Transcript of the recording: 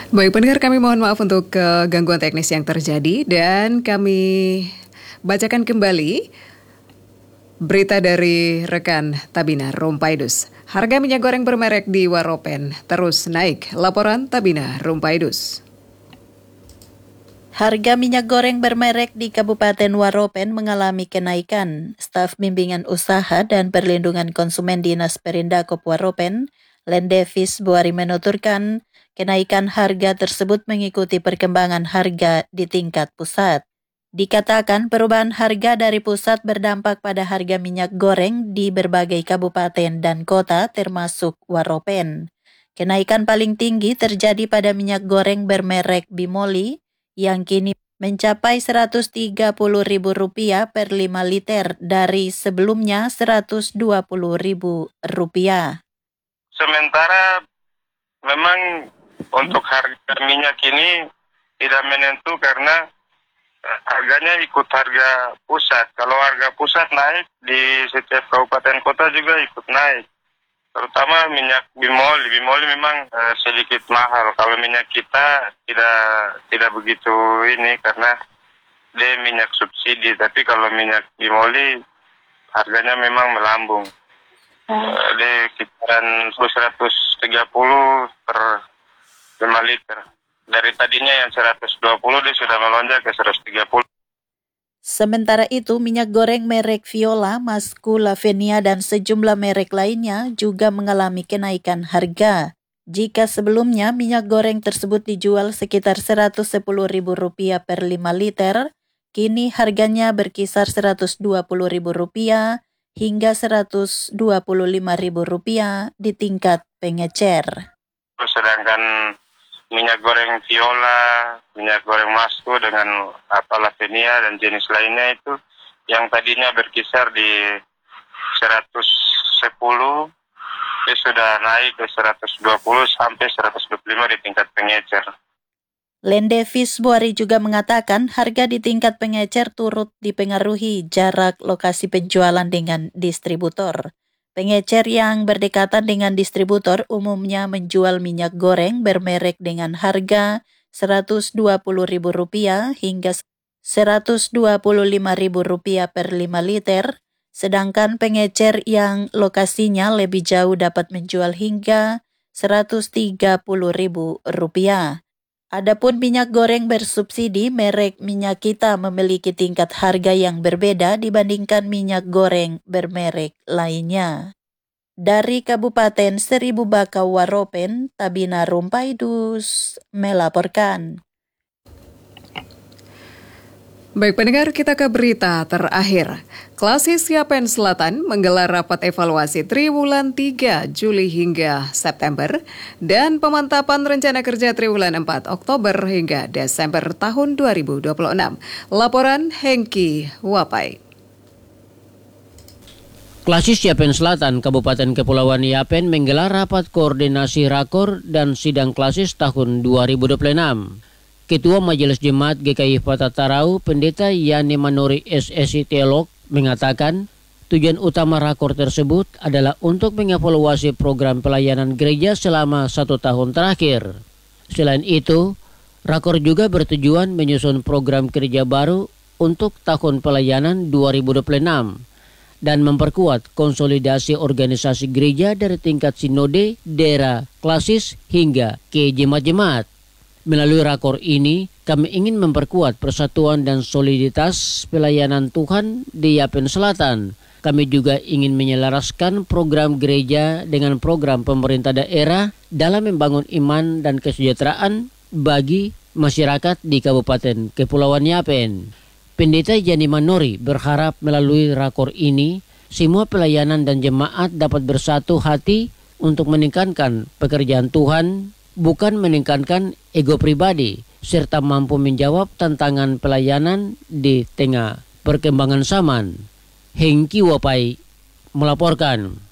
Baik pendengar, kami mohon maaf untuk gangguan teknis yang terjadi dan kami bacakan kembali berita dari rekan Tabina Rumpaidus. Harga minyak goreng bermerek di Waropen terus naik. Laporan Tabina Rumpaidus. Harga minyak goreng bermerek di Kabupaten Waropen mengalami kenaikan. Staf Bimbingan Usaha dan Perlindungan Konsumen Dinas Perindakop Waropen, Lendevis Buari menuturkan, kenaikan harga tersebut mengikuti perkembangan harga di tingkat pusat. Dikatakan perubahan harga dari pusat berdampak pada harga minyak goreng di berbagai kabupaten dan kota termasuk Waropen. Kenaikan paling tinggi terjadi pada minyak goreng bermerek Bimoli yang kini mencapai Rp130.000 per 5 liter dari sebelumnya Rp120.000. Sementara memang untuk harga minyak ini tidak menentu karena harganya ikut harga pusat. Kalau harga pusat naik, di setiap kabupaten kota juga ikut naik. Terutama minyak Bimoli. Bimoli memang sedikit mahal. Kalau minyak kita tidak begitu ini karena dia minyak subsidi. Tapi kalau minyak Bimoli harganya memang melambung. Dia kisaran 130 per 5 liter. Dari tadinya yang 120 dia sudah melonjak ke 130. Sementara itu, minyak goreng merek Viola, Masku, Lavenia, dan sejumlah merek lainnya juga mengalami kenaikan harga. Jika sebelumnya minyak goreng tersebut dijual sekitar Rp110.000 per 5 liter, kini harganya berkisar Rp120.000 hingga Rp125.000 di tingkat pengecer. Sedangkan minyak goreng Viola, minyak goreng Masku dengan Lavenia dan jenis lainnya itu yang tadinya berkisar di 110, sudah naik ke 120 sampai 125 di tingkat pengecer. Lendevis Buari juga mengatakan harga di tingkat pengecer turut dipengaruhi jarak lokasi penjualan dengan distributor. Pengecer yang berdekatan dengan distributor umumnya menjual minyak goreng bermerek dengan harga Rp120.000 hingga Rp125.000 per 5 liter, sedangkan pengecer yang lokasinya lebih jauh dapat menjual hingga Rp130.000. Adapun minyak goreng bersubsidi, merek Minyak Kita memiliki tingkat harga yang berbeda dibandingkan minyak goreng bermerek lainnya. Dari Kabupaten Seribu Bakau Waropen, Tabina Rumpaidus melaporkan. Baik pendengar, kita ke berita terakhir. Klasis Yapen Selatan menggelar rapat evaluasi triwulan 3 Juli hingga September dan pemantapan rencana kerja triwulan 4 Oktober hingga Desember tahun 2026. Laporan Hengki Wapai. Klasis Yapen Selatan, Kabupaten Kepulauan Yapen menggelar rapat koordinasi rakor dan sidang klasis tahun 2026. Ketua Majelis Jemaat GKI Patatarau, Pendeta Yani Manuri SSI Teolog, mengatakan tujuan utama rakor tersebut adalah untuk mengevaluasi program pelayanan gereja selama 1 tahun terakhir. Selain itu, rakor juga bertujuan menyusun program kerja baru untuk tahun pelayanan 2026 dan memperkuat konsolidasi organisasi gereja dari tingkat sinode, daerah, klasis, hingga ke jemaat-jemaat. Melalui rakor ini, kami ingin memperkuat persatuan dan soliditas pelayanan Tuhan di Yapen Selatan. Kami juga ingin menyelaraskan program gereja dengan program pemerintah daerah dalam membangun iman dan kesejahteraan bagi masyarakat di Kabupaten Kepulauan Yapen. Pendeta Yani Manori berharap melalui rakor ini, semua pelayanan dan jemaat dapat bersatu hati untuk meningkatkan pekerjaan Tuhan, bukan meningkatkan ego pribadi, serta mampu menjawab tantangan pelayanan di tengah perkembangan zaman. Hengki Wapai melaporkan.